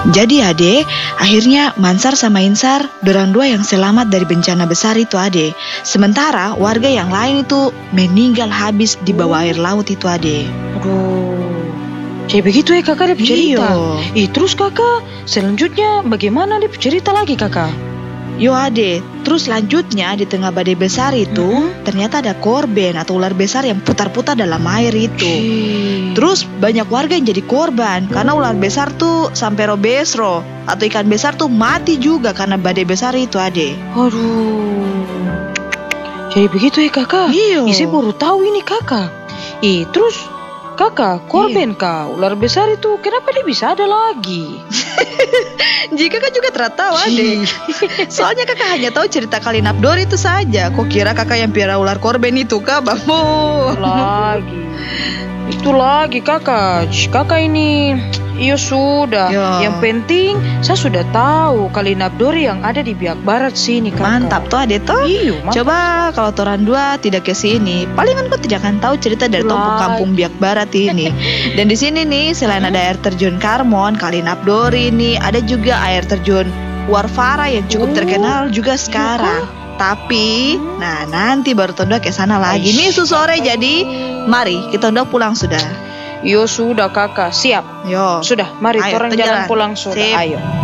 Jadi ade, akhirnya Mansar sama Insar, dorang dua yang selamat dari bencana besar itu ade. Sementara warga yang lain itu meninggal habis di bawah air laut itu ade. Aduh, kayak begitu ya kakak dia cerita. Terus kakak, selanjutnya bagaimana dia cerita lagi kakak? Yo ade, terus lanjutnya di tengah badai besar itu ternyata ada korban atau ular besar yang putar-putar dalam air itu. Terus banyak warga yang jadi korban karena ular besar tuh sampai robesro atau ikan besar tuh mati juga karena badai besar itu ade. Aduh, jadi begitu ya kakak? Iya. Saya baru tahu ini kakak. Terus kakak, korban kah ular besar itu kenapa dia bisa ada lagi? Jika kakak juga tertawa ade. Soalnya kakak hanya tahu cerita Kalinapdor itu saja. Kok kira kakak yang piara ular korban itu kah, Bambo? Itu lagi kakak. Kakak ini, iya sudah. Yang penting saya sudah tahu Kalinapdor yang ada di Biak Barat sini kakak. Mantap tuh ade toh. Iya, mantap. Coba kalau toran dua tidak ke sini, palingan kau tidak akan tahu cerita dari Tompo Kampung Biak Barat ini. Dan di sini nih selain ada air terjun Karmon, Kalinapdor ini ada juga air terjun Warfara yang cukup terkenal juga sekarang. Tapi, nah nanti baru Tonda ke sana lagi. Nih sore jadi, mari kita Tonda pulang sudah. Yo sudah kakak, siap. Yo. Sudah, mari Ayo, orang jalan pulang sudah. Sip. Ayo.